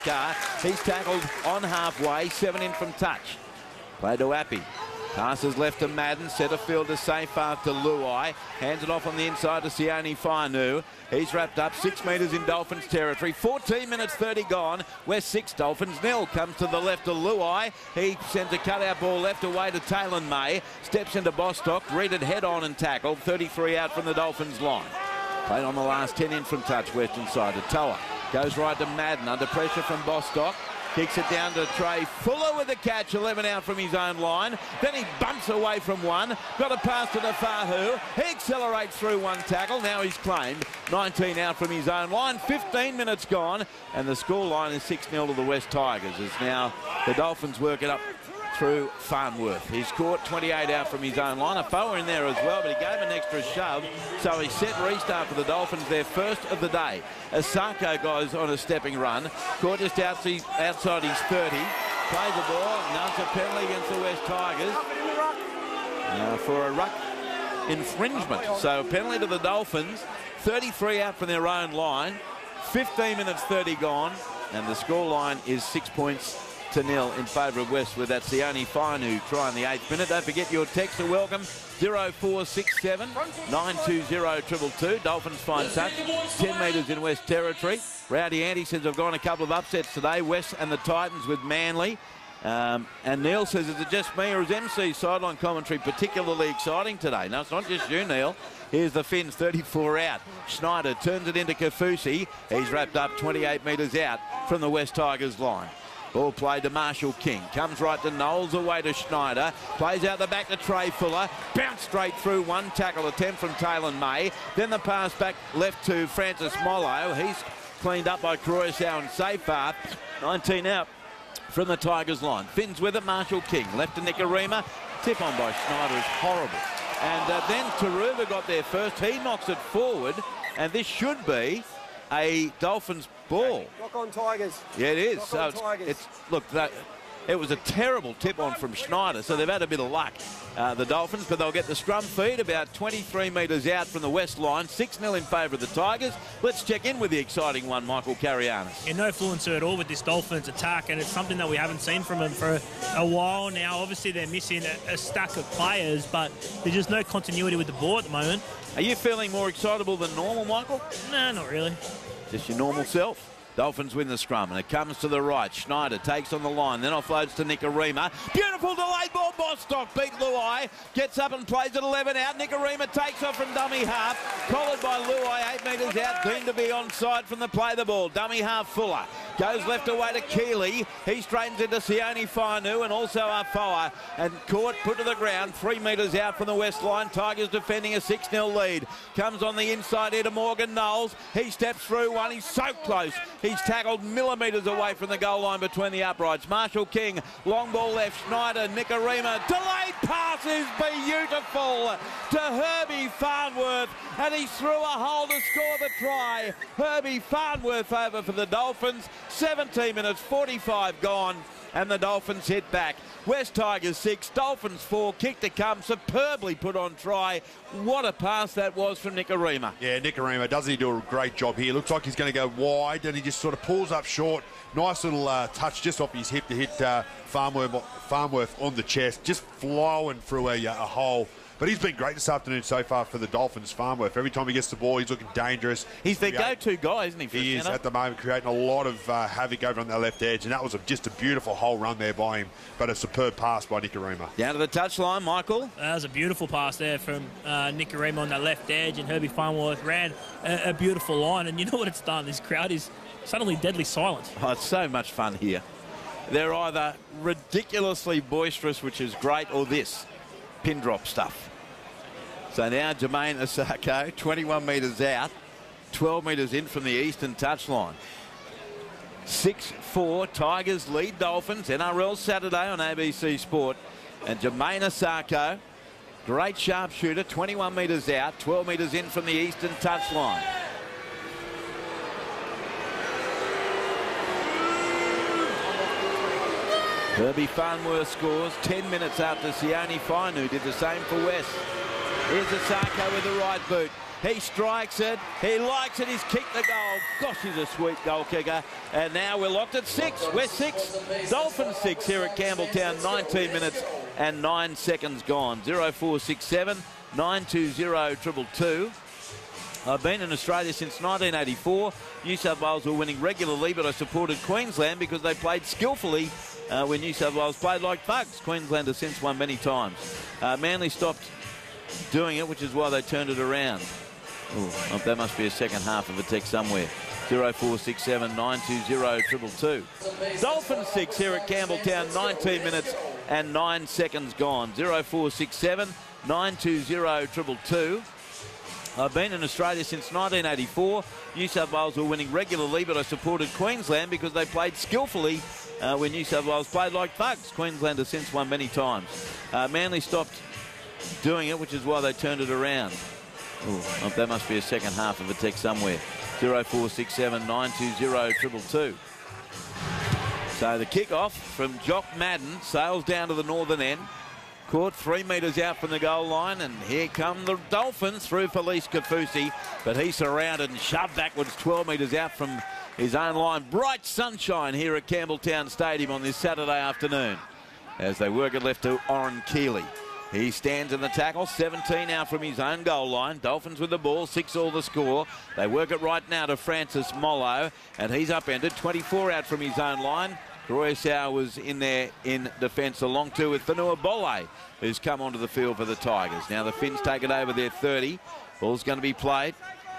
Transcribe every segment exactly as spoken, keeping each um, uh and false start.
Car. He's tackled on halfway, seven in from touch. Play to Appy. Passes left to Madden, centre field to Safar to Luai. Hands it off on the inside to Sione Fainu. He's wrapped up six metres in Dolphins territory. fourteen minutes thirty gone. West six, Dolphins nil. Comes to the left to Luai. He sends a cutout ball left away to Taylor May. Steps into Bostock. Read it head on and tackled. thirty-three out from the Dolphins line. Played on the last ten in from touch. Western side to Toa. Goes right to Madden. Under pressure from Bostock. Kicks it down to Trey Fuller with the catch, eleven out from his own line. Then he bumps away from one. Got a pass to the Fahu. He accelerates through one tackle. Now he's claimed. nineteen out from his own line. fifteen minutes gone. And the score line is six nil to the West Tigers as now the Dolphins work it up through Farnworth. He's caught twenty-eight out from his own line. A foe in there as well, but he gave an extra shove. So he set restart for the Dolphins, their first of the day. Asako goes on a stepping run. Caught just outside, outside his thirty. Plays the ball. Now it's a penalty against the West Tigers uh, for a ruck infringement. So a penalty to the Dolphins. thirty-three out from their own line. fifteen minutes thirty gone. And the score line is six points to nil in favour of West, with that Sione Fainu try in the eighth minute. Don't forget your text are welcome. zero four six seven nine two zero two two two. Dolphins find touch. ten metres in West territory. Rowdy Andy says I've gone a couple of upsets today. West and the Titans with Manly. Um, and Neil says, is it just me or is M C's sideline commentary particularly exciting today? No, it's not just you, Neil. Here's the Finns, thirty-four out. Schneider turns it into Kafusi. He's wrapped up twenty-eight metres out from the West Tigers line. Ball played to Marshall King. Comes right to Knowles, away to Schneider. Plays out the back to Trey Fuller. Bounced straight through. One tackle attempt from Taylor May. Then the pass back left to Francis Mollo. He's cleaned up by Croissau and Safar. nineteen out from the Tigers line. Finns with it. Marshall King. Left to Nicarima. Tip on by Schneider is horrible. And uh, then Taruva got there first. He knocks it forward. And this should be a Dolphins ball. Lock on Tigers. Yeah, it is. Lock so on it's, Tigers. it's look that it was a terrible tip on from Schneider, so they've had a bit of luck, uh, the Dolphins, but they'll get the scrum feed about twenty-three metres out from the West line. six nil in favour of the Tigers. Let's check in with the exciting one, Michael Carianis. Yeah, no fluency at all with this Dolphins attack, and it's something that we haven't seen from them for a while now. Obviously, they're missing a, a stack of players, but there's just no continuity with the ball at the moment. Are you feeling more excitable than normal, Michael? No, not really. Just your normal self. Dolphins win the scrum, and it comes to the right. Schneider takes on the line, then offloads to Nicarima. Beautiful delayed ball. Bostock beat Luai. Gets up and plays at eleven out. Nicarima takes off from dummy half. Collared by Luai, eight metres out. Deemed to be onside from the play the ball. Dummy half Fuller. Goes left away to Keeley. He straightens into Sione Fainu and also Afoa. And caught, put to the ground, three metres out from the West line. Tigers defending a six nil lead. Comes on the inside here to Morgan Knowles. He steps through one. He's so close. He's tackled millimetres away from the goal line between the uprights. Marshall King, long ball left. Schneider, Nicarima. Delayed pass is beautiful to Herbie Farnworth. And he's through a hole to score the try. Herbie Farnworth over for the Dolphins. seventeen minutes forty-five gone. And the Dolphins hit back. West Tigers six, Dolphins four. Kick to come, superbly put on try. What a pass that was from Nicarima. Yeah, Nicarima, doesn't he do a great job here? Looks like he's going to go wide, and he just sort of pulls up short. Nice little uh, touch just off his hip to hit uh, Farnworth, Farnworth on the chest, just flowing through a, a hole. But he's been great this afternoon so far for the Dolphins, Farnworth. Every time he gets the ball, he's looking dangerous. He's their go-to guy, isn't he? For he is at the moment, creating a lot of uh, havoc over on the left edge, and that was a, just a beautiful whole run there by him, but a superb pass by Nicarima. Down to the touchline, Michael. That was a beautiful pass there from uh, Nicarima on that left edge, and Herbie Farnworth ran a, a beautiful line. And you know what it's done? This crowd is suddenly deadly silent. Oh, it's so much fun here. They're either ridiculously boisterous, which is great, or this, pin drop stuff. So now Jermaine Asako, twenty-one metres out, twelve metres in from the eastern touchline. six four, Tigers lead Dolphins, N R L Saturday on A B C Sport. And Jermaine Asako, great sharpshooter, twenty-one metres out, twelve metres in from the eastern touchline. Herbie Farnworth scores ten minutes after Sione Fainu did the same for West. Here's Asako with the right boot. He strikes it. He likes it. He's kicked the goal. Gosh, he's a sweet goal kicker. And now we're locked at six. We're six. Dolphins six here at Campbelltown. nineteen minutes and nine seconds gone. zero four six seven nine two zero two two two. I've been in Australia since nineteen eighty-four. New South Wales were winning regularly, but I supported Queensland because they played skillfully uh, when New South Wales played like thugs. Queensland has since won many times. Uh, Manly stopped doing it, which is why they turned it around. Ooh, oh, that must be a second half of a text somewhere. zero four six seven nine two zero two two two. Dolphins six here at Campbelltown. nineteen minutes and nine seconds gone. zero four six seven nine two zero two two two. I've been in Australia since nineteen eighty-four. New South Wales were winning regularly, but I supported Queensland because they played skillfully uh, when New South Wales played like thugs. Queensland has since won many times. Uh, Manly stopped doing it, which is why they turned it around. Ooh, oh, that must be a second half of a text somewhere. zero four six seven nine two zero two two two. So the kick-off from Jock Madden sails down to the northern end. Caught three metres out from the goal line, and here come the Dolphins through Felice Kafusi, but he's surrounded and shoved backwards twelve metres out from his own line. Bright sunshine here at Campbelltown Stadium on this Saturday afternoon as they work it left to Oren Keeley. He stands in the tackle, seventeen out from his own goal line. Dolphins with the ball, six all the score. They work it right now to Francis Mollo, and he's upended, twenty-four out from his own line. Royasau was in there in defence along to with Fanua Bole, who's come onto the field for the Tigers. Now the Finns take it over their thirty. Ball's going to be played.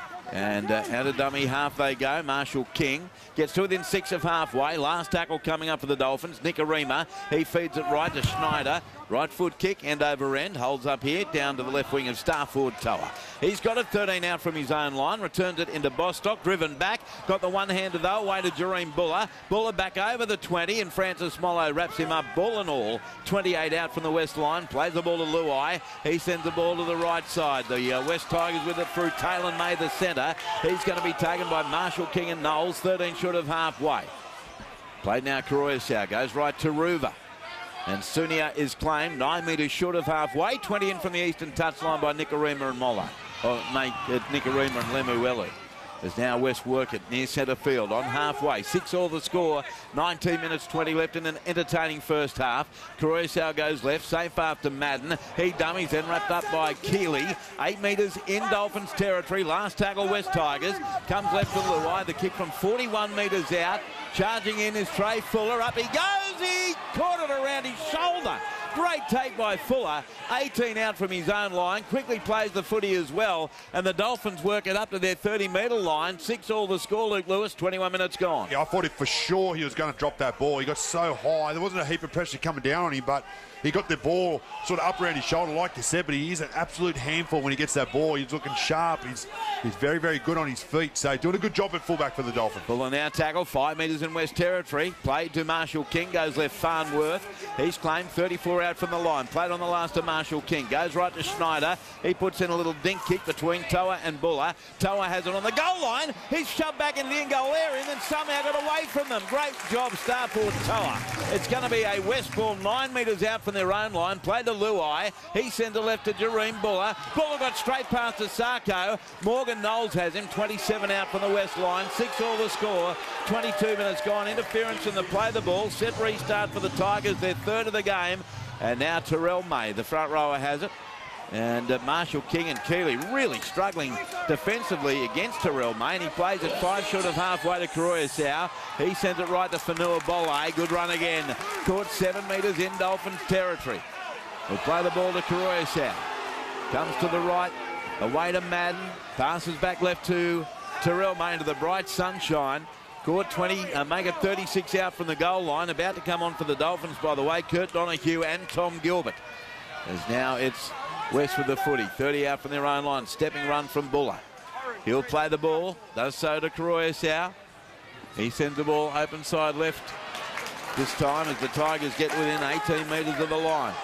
And uh, out of dummy half they go. Marshall King gets to within six of halfway. Last tackle coming up for the Dolphins. Nikarima, he feeds it right to Schneider. Right foot kick, end over end. Holds up here, down to the left wing of Starford Toa. He's got it, thirteen out from his own line. Returns it into Bostock, driven back. Got the one-hander though, away to Jareem Buller. Buller back over the twenty, and Francis Mollo wraps him up, ball and all. twenty-eight out from the west line. Plays the ball to Luai. He sends the ball to the right side. The uh, West Tigers with it through Taylor May, the centre. He's going to be taken by Marshall King and Knowles, thirteen short of halfway. Played now, Karoyasau goes right to Ruva. And Sunia is claimed nine metres short of halfway. twenty in from the eastern touchline by Nikarima and Mollo. Or mate, uh, Nikarima and Lemuelu. There's now West work it near centre field on halfway. Six all the score. nineteen minutes twenty left in an entertaining first half. Karoyasau goes left. Safe after Madden. He dummies, then wrapped up by Keeley. Eight metres in Dolphins territory. Last tackle West Tigers. Comes left to Luai. The kick from forty-one metres out. Charging in is Trey Fuller. Up he goes. He caught it around his shoulder. Great take by Fuller. eighteen out from his own line. Quickly plays the footy as well. And the Dolphins work it up to their thirty metre line. Six all the score, Luke Lewis. twenty-one minutes gone. Yeah, I thought it for sure he was going to drop that ball. He got so high. There wasn't a heap of pressure coming down on him, but he got the ball sort of up around his shoulder, like you said, but he is an absolute handful when he gets that ball. He's looking sharp. He's he's very, very good on his feet. So doing a good job at fullback for the Dolphins. Fuller now tackle, five metres in West Territory. Played to Marshall King, goes left Farnworth. He's claimed thirty-four out from the line. Played on the last to Marshall King. Goes right to Schneider. He puts in a little dink kick between Toa and Buller. Toa has it on the goal line. He's shoved back into the in-goal area and then somehow got away from them. Great job, Starford Toa. It's going to be a West ball nine metres out from their own line. Played to Luai. He sends it left to Jareem Buller. Buller got straight past to Sarko. Morgan Knowles has him. twenty-seven out from the west line. Six all the score. twenty-two minutes gone. Interference in the play of the ball. Set restart for the Tigers. Their third of the game. And now Terrell May, the front rower, has it. And uh, Marshall King and Keeley really struggling defensively against Terrell May. And he plays it five short of halfway to Karoyasau. He sends it right to Fanua Bole. Good run again. Caught seven metres in Dolphins territory. We'll play the ball to Karoyasau. Comes to the right. Away to Madden. Passes back left to Terrell May into the bright sunshine. Caught twenty, uh, make it thirty-six out from the goal line. About to come on for the Dolphins, by the way, Kurt Donahue and Tom Gilbert. As now it's West with the footy. thirty out from their own line. Stepping run from Buller. He'll play the ball. Does so to Karoyasau. He sends the ball open side left this time as the Tigers get within eighteen metres of the line.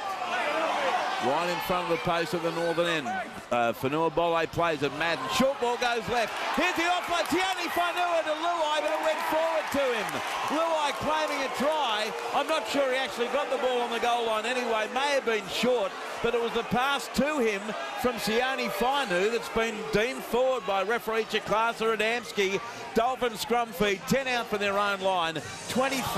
Right in front of the post of the northern end. Uh, Fanua Bole plays it. Madden. Short ball goes left. Here's the offload. Tiani Fanua to Luai, but it went forward to him. Luai claiming a try. I'm not sure he actually got the ball on the goal line anyway. May have been short. but it was the pass to him from Sione Fainu that's been deemed forward by referee Chikasa Adamski. Dolphins scrum feed, ten out from their own line, twenty-three